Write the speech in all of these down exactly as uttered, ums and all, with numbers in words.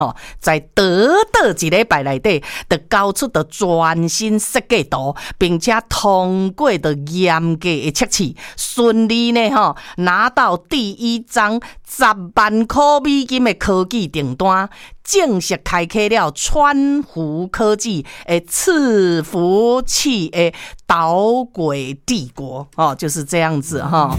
哦，在短短一礼拜内底，就交出的全新设计图，并且通过的严格的测试，顺利呢吼拿到第一张十万块美金的科技订单，正式开启了川湖科技的伺服器的导轨帝国哦，就是这样子哈。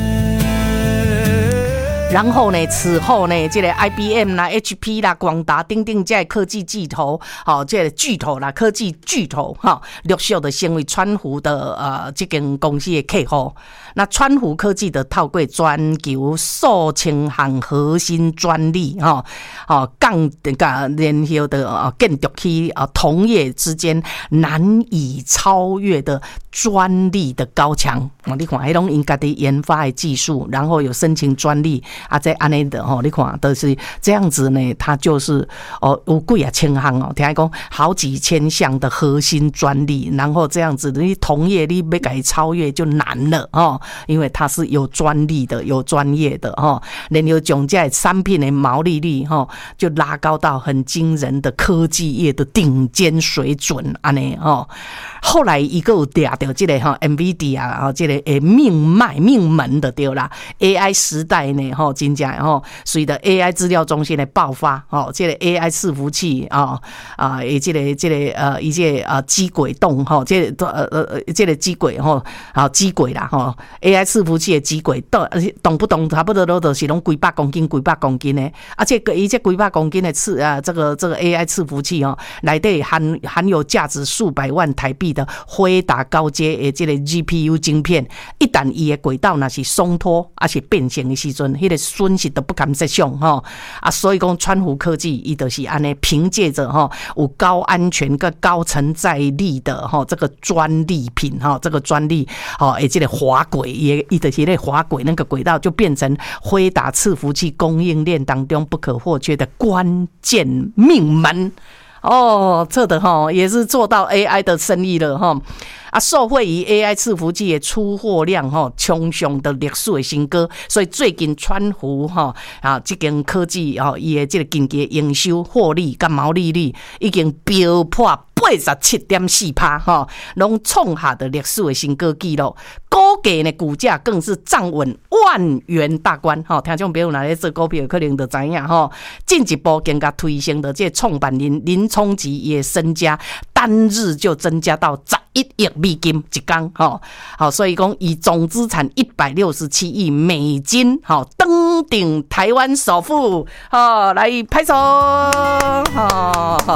然后呢，此后呢，这个 I B M 啦、H P 啦、广达、等等这些科技巨头，好、哦，这个巨头啦，科技巨头，哈、哦，陆续的成为川湖的呃这间公司的客户。那川湖科技的透过全球数千项核心专利，哈、哦，哦，杠个联合的啊，建筑起啊同业之间难以超越的专利的高墙。哦，你看，迄种因家己研发的技术，然后有申请专利。啊，这安尼的吼，你看都是这样子呢，它就是哦有几啊千项哦，听讲好几千项的核心专利，然后这样子你同业你要给超越就难了哦，因为它是有专利的、有专业的哦，然后将这产品的毛利率哈就拉高到很惊人的科技业的顶尖水准安尼哦。后来一个有抓到这个哈 NVIDIA 啊，这个诶命脉命门的对啦 ，A I 时代呢哈。真正吼，随着 A I 资料中心的爆发，哦，这个 A I 伺服器啊啊，以这个这个呃，一些呃机轨动吼，这个呃呃这个机轨吼，啊机轨啦吼 ，A I 伺服器的机轨动动不动差不多都是拢几百公斤、几百公斤的，而且伊这几百公斤的伺啊，这个这个 A I 伺服器哦，内底含含有价值数百万台币的辉达高阶的这个 G P U 晶片，一旦伊的轨道若是松脱，而且变形的时阵，迄个损失都不堪设想哈啊，所以讲川湖科技伊就是安尼凭借着哈有高安全跟高承载力的哈这个专利品哈这个专利哦，诶这个滑轨也伊就是那滑轨那个轨道就变成辉达伺服器供应链当中不可或缺的关键命门哦，这的哈也是做到 A I 的生意了哈。啊，受惠于 A I 伺服器的出货量吼冲上的历史的新高，所以最近川湖吼啊，这间科技哦，伊的这个经济营收获利跟毛利率已经飙破八十七点四趴哈，拢创下的历史的新高纪录。股价呢，股价更是站稳万元大关哈。听众朋友哪咧做股票，可能就知影哈，进一步更加推升的这创办人林聪吉也身家单日就增加到十一亿美金一天哈，好，所以讲以总资产一百六十七亿美金，好登顶台湾首富，好来拍手，好，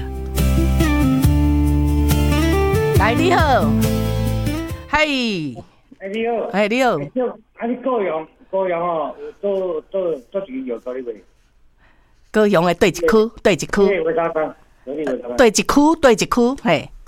来你好，嗨， 哎你好， 哎你好， 啊你高雄高雄哦，做做做几有道理未？ 高雄的对一区对一区， 对，为啥讲？对一区对一区对嘿。